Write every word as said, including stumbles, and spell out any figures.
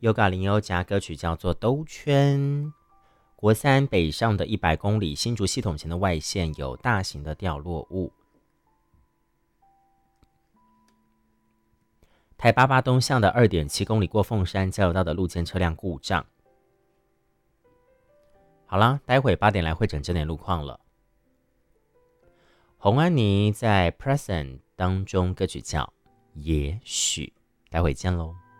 Yoga 林宥嘉歌曲叫做兜圈。国三北上的一百公里，新竹系统前的外线有大型的掉落物。台八八东向的 二点七公里过凤山交流道的路肩车辆故障。好啦，待会八点来会诊这点路况了。洪安妮在 Present 当中歌曲叫也许，待会见喽。